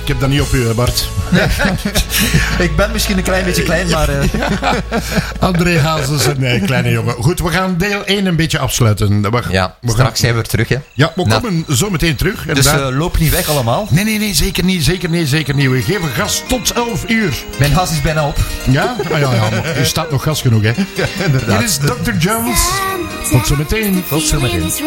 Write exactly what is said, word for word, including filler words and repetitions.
heb dat niet op u, Bart. Ik ben misschien een klein beetje klein, maar... Uh... André Hazes, een nee, kleine jongen. Goed, we gaan deel één een beetje afsluiten. We, ja, we straks gaan... zijn we er terug, hè. Ja, we nou. komen zo meteen terug. Dus uh, loop niet weg allemaal. Nee, nee, nee, zeker niet, zeker niet, zeker niet. We geven gas tot elf uur. Mijn gas is bijna op. Ja? Ah, ja, ja, maar er staat nog gas genoeg, hè. Ja, inderdaad. Dit is dokter Jones. Tot zo meteen. Tot zo meteen.